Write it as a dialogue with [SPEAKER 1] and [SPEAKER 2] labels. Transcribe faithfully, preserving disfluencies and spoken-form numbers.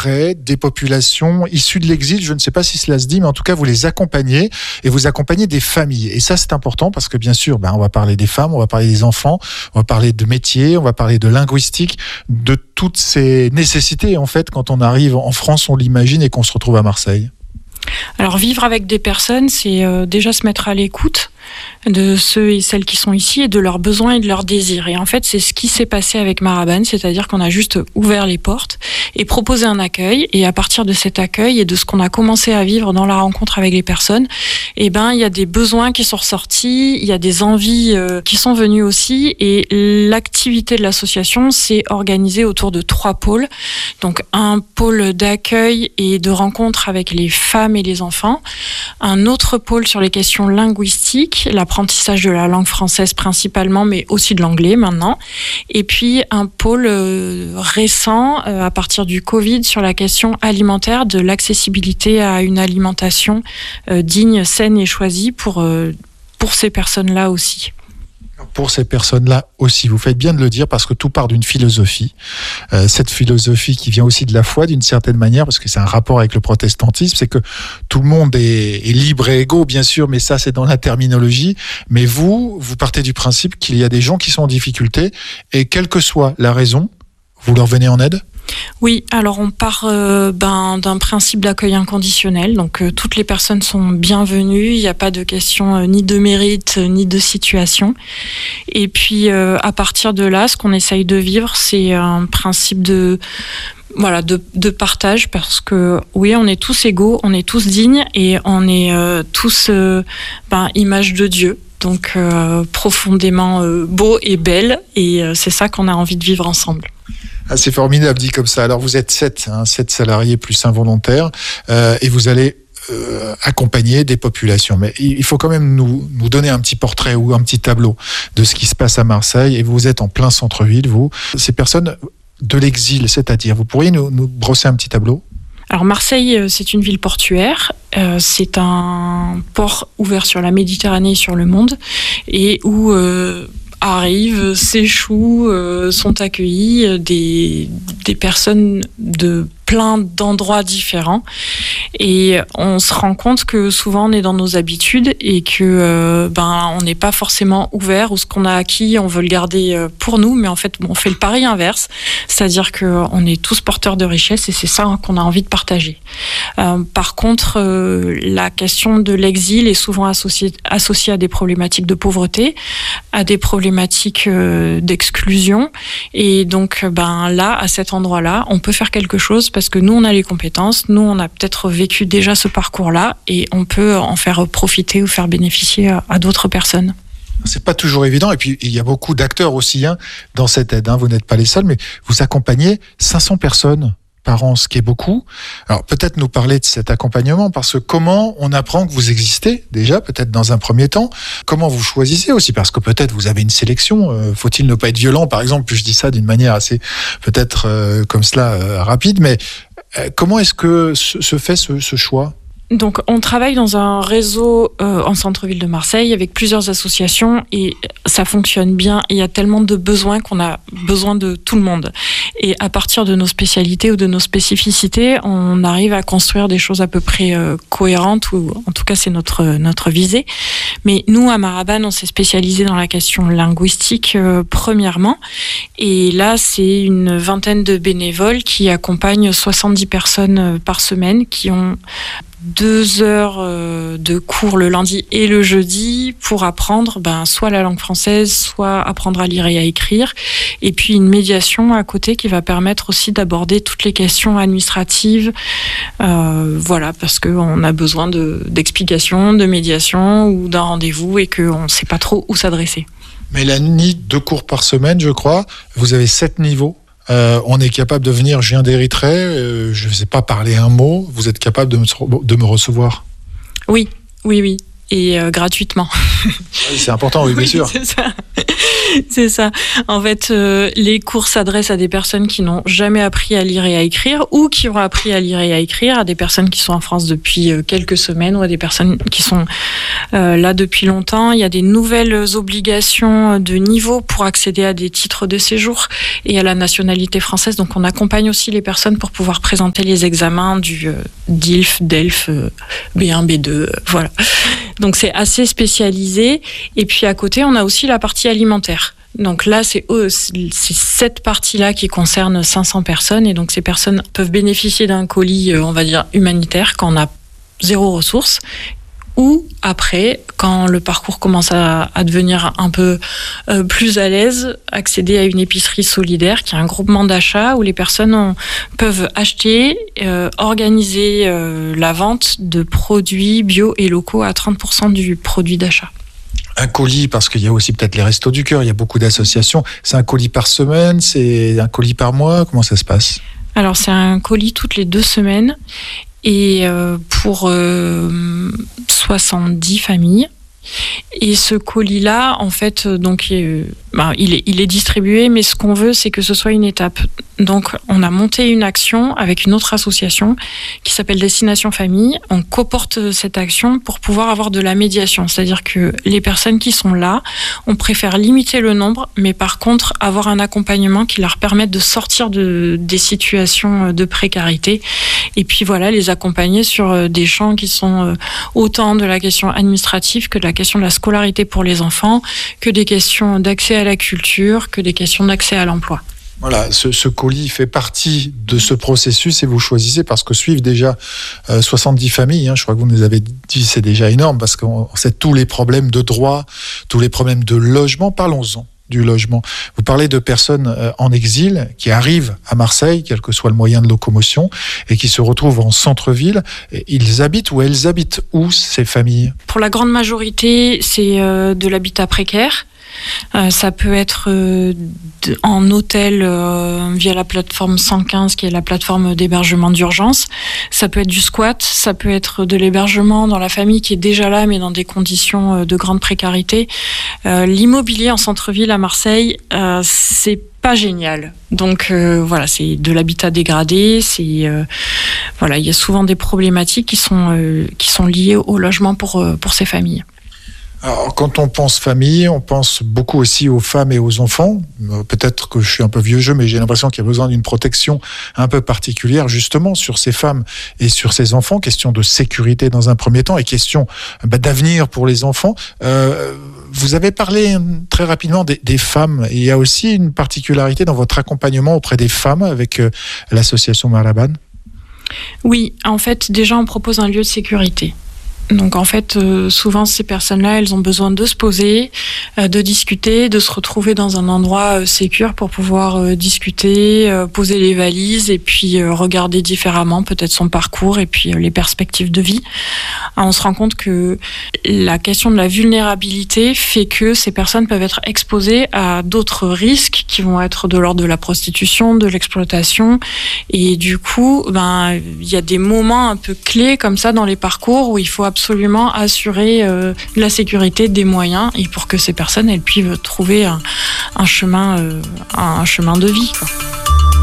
[SPEAKER 1] auprès des populations issues de l'exil. Je ne sais pas si cela se dit, mais en tout cas, vous les accompagnez et vous accompagnez des familles. Et ça, c'est important parce que bien sûr, ben, on va parler des femmes, on va parler des enfants, on va parler de métiers, on va parler de linguistique, de toutes ces nécessités, en fait, quand on arrive en France, on l'imagine, et qu'on se retrouve à Marseille.
[SPEAKER 2] Alors, vivre avec des personnes, c'est euh, déjà se mettre à l'écoute de ceux et celles qui sont ici et de leurs besoins et de leurs désirs. Et en fait, c'est ce qui s'est passé avec Marabane, c'est-à-dire qu'on a juste ouvert les portes et proposé un accueil. Et à partir de cet accueil et de ce qu'on a commencé à vivre dans la rencontre avec les personnes, eh ben, il y a des besoins qui sont ressortis, il y a des envies euh, qui sont venues aussi. Et l'activité de l'association s'est organisée autour de trois pôles. Donc, un pôle d'accueil et de rencontre avec les femmes et les enfants. Un autre pôle sur les questions linguistiques, l'apprentissage de la langue française principalement, mais aussi de l'anglais maintenant. Et puis un pôle euh, récent, euh, à partir du Covid, sur la question alimentaire, de l'accessibilité à une alimentation euh, digne, saine et choisie pour, euh, pour ces personnes-là aussi.
[SPEAKER 1] Pour ces personnes-là aussi. Vous faites bien de le dire parce que tout part d'une philosophie. Euh, cette philosophie qui vient aussi de la foi d'une certaine manière, parce que c'est un rapport avec le protestantisme, c'est que tout le monde est, est libre et égaux, bien sûr, mais ça c'est dans la terminologie. Mais vous, vous partez du principe qu'il y a des gens qui sont en difficulté et quelle que soit la raison, vous leur venez en aide ?
[SPEAKER 2] Oui, alors on part euh, ben, d'un principe d'accueil inconditionnel, donc euh, toutes les personnes sont bienvenues, il n'y a pas de question euh, ni de mérite euh, ni de situation. Et puis euh, à partir de là, ce qu'on essaye de vivre, c'est un principe de voilà de, de partage, parce que oui, on est tous égaux, on est tous dignes et on est euh, tous euh, ben, image de Dieu. Donc euh, profondément euh, beau et belle, et euh, c'est ça qu'on a envie de vivre ensemble.
[SPEAKER 1] Ah, c'est formidable dit comme ça. Alors vous êtes sept, hein, sept salariés plus un volontaire, euh, et vous allez euh, accompagner des populations. Mais il faut quand même nous, nous donner un petit portrait ou un petit tableau de ce qui se passe à Marseille. Et vous êtes en plein centre-ville, vous. Ces personnes de l'exil, c'est-à-dire, vous pourriez nous, nous brosser un petit tableau ?
[SPEAKER 2] Alors Marseille, c'est une ville portuaire, euh, c'est un port ouvert sur la Méditerranée et sur le monde, et où euh, arrivent, s'échouent, euh, sont accueillis des, des personnes de plein d'endroits différents, et on se rend compte que souvent on est dans nos habitudes et que euh, ben on n'est pas forcément ouvert, ou ce qu'on a acquis on veut le garder pour nous, mais en fait on fait le pari inverse, c'est-à-dire que on est tous porteurs de richesse et c'est ça hein, qu'on a envie de partager. Euh, par contre, euh, la question de l'exil est souvent associée, associée à des problématiques de pauvreté, à des problématiques euh, d'exclusion, et donc ben là, à cet endroit-là, on peut faire quelque chose parce que nous, on a les compétences, nous, on a peut-être vécu déjà ce parcours-là et on peut en faire profiter ou faire bénéficier à, à d'autres personnes.
[SPEAKER 1] C'est pas toujours évident, et puis il y a beaucoup d'acteurs aussi hein, dans cette aide. Hein. Vous n'êtes pas les seuls, mais vous accompagnez cinq cents personnes par an, ce qui est beaucoup. Alors peut-être nous parler de cet accompagnement, parce que comment on apprend que vous existez déjà, peut-être dans un premier temps, comment vous choisissez aussi, parce que peut-être vous avez une sélection, euh, faut-il ne pas être violent par exemple, puis je dis ça d'une manière assez peut-être euh, comme cela euh, rapide, mais euh, comment est-ce que se, se fait ce, ce choix ?
[SPEAKER 2] Donc, on travaille dans un réseau euh, en centre-ville de Marseille avec plusieurs associations et ça fonctionne bien. Il y a tellement de besoins qu'on a besoin de tout le monde. Et à partir de nos spécialités ou de nos spécificités, on arrive à construire des choses à peu près euh, cohérentes, ou en tout cas, c'est notre, notre visée. Mais nous, à Marabane, on s'est spécialisé dans la question linguistique euh, premièrement. Et là, c'est une vingtaine de bénévoles qui accompagnent soixante-dix personnes par semaine qui ont deux heures de cours le lundi et le jeudi pour apprendre ben, soit la langue française, soit apprendre à lire et à écrire. Et puis une médiation à côté qui va permettre aussi d'aborder toutes les questions administratives. Euh, voilà, parce qu'on a besoin de, d'explications, de médiation ou d'un rendez-vous et qu'on ne sait pas trop où s'adresser.
[SPEAKER 1] Mélanie, deux cours par semaine, je crois. Vous avez sept niveaux. Euh, on est capable de venir, je viens d'Érythrée, euh, je ne sais pas parler un mot, vous êtes capable de me, de me recevoir ?
[SPEAKER 2] Oui, oui, oui. et euh, gratuitement.
[SPEAKER 1] Oui, c'est important, oui, bien
[SPEAKER 2] oui,
[SPEAKER 1] sûr.
[SPEAKER 2] C'est ça. C'est ça. En fait, euh, les cours s'adressent à des personnes qui n'ont jamais appris à lire et à écrire ou qui ont appris à lire et à écrire, à des personnes qui sont en France depuis euh, quelques semaines ou à des personnes qui sont euh, là depuis longtemps. Il y a des nouvelles obligations de niveau pour accéder à des titres de séjour et à la nationalité française. Donc, on accompagne aussi les personnes pour pouvoir présenter les examens du euh, D I L F, D E L F, euh, B un, B deux, euh, voilà. Donc, c'est assez spécialisé. Et puis, à côté, on a aussi la partie alimentaire. Donc là, c'est, eux, c'est cette partie-là qui concerne cinq cents personnes. Et donc, ces personnes peuvent bénéficier d'un colis, on va dire, humanitaire quand on a zéro ressource. Ou après, quand le parcours commence à, à devenir un peu euh, plus à l'aise, accéder à une épicerie solidaire qui est un groupement d'achat où les personnes ont, peuvent acheter, euh, organiser euh, la vente de produits bio et locaux à trente pour cent du produit d'achat.
[SPEAKER 1] Un colis, parce qu'il y a aussi peut-être les Restos du Cœur, il y a beaucoup d'associations. C'est un colis par semaine, c'est un colis par mois, comment ça se passe ?
[SPEAKER 2] Alors, c'est un colis toutes les deux semaines et euh, pour euh, soixante-dix familles. Et ce colis-là, en fait, donc, euh, bah, il est, il est distribué, mais ce qu'on veut, c'est que ce soit une étape. Donc, on a monté une action avec une autre association qui s'appelle Destination Famille. On coporte cette action pour pouvoir avoir de la médiation. C'est-à-dire que les personnes qui sont là, on préfère limiter le nombre, mais par contre, avoir un accompagnement qui leur permette de sortir de, des situations de précarité. Et puis voilà, les accompagner sur des champs qui sont autant de la question administrative que de la question de la scolarité pour les enfants, que des questions d'accès à la culture, que des questions d'accès à l'emploi.
[SPEAKER 1] Voilà, ce, ce colis fait partie de ce processus et vous choisissez parce que suivent déjà euh, soixante-dix familles, hein, je crois que vous nous avez dit, c'est déjà énorme parce qu'on sait tous les problèmes de droit, tous les problèmes de logement. Parlons-en du logement. Vous parlez de personnes euh, en exil qui arrivent à Marseille, quel que soit le moyen de locomotion, et qui se retrouvent en centre-ville. Et ils habitent ou elles habitent où, ces familles ?
[SPEAKER 2] Pour la grande majorité, c'est euh, de l'habitat précaire. Euh, ça peut être euh, de, en hôtel euh, via la plateforme cent quinze qui est la plateforme d'hébergement d'urgence. Ça peut être du squat, ça peut être de l'hébergement dans la famille qui est déjà là mais dans des conditions euh, de grande précarité. Euh, l'immobilier en centre-ville à Marseille, euh, c'est pas génial. Donc euh, voilà, c'est de l'habitat dégradé, c'est euh, voilà, il y a souvent des problématiques qui sont euh, qui sont liées au logement pour euh, pour ces familles.
[SPEAKER 1] Alors, quand on pense famille, on pense beaucoup aussi aux femmes et aux enfants. Peut-être que je suis un peu vieux jeu, mais j'ai l'impression qu'il y a besoin d'une protection un peu particulière, justement, sur ces femmes et sur ces enfants. Question de sécurité dans un premier temps et question bah, d'avenir pour les enfants. Euh, vous avez parlé très rapidement des, des femmes. Il y a aussi une particularité dans votre accompagnement auprès des femmes avec euh, l'association Marlaban.
[SPEAKER 2] Oui, en fait, déjà, on propose un lieu de sécurité. Donc en fait, euh, souvent ces personnes-là, elles ont besoin de se poser, euh, de discuter, de se retrouver dans un endroit euh, sécure pour pouvoir euh, discuter, euh, poser les valises et puis euh, regarder différemment peut-être son parcours et puis euh, les perspectives de vie. Alors, on se rend compte que la question de la vulnérabilité fait que ces personnes peuvent être exposées à d'autres risques qui vont être de l'ordre de la prostitution, de l'exploitation et du coup, ben il y a des moments un peu clés comme ça dans les parcours où il faut absolument assurer euh, la sécurité des moyens et pour que ces personnes elles puissent trouver un, un chemin euh, un chemin de vie, quoi.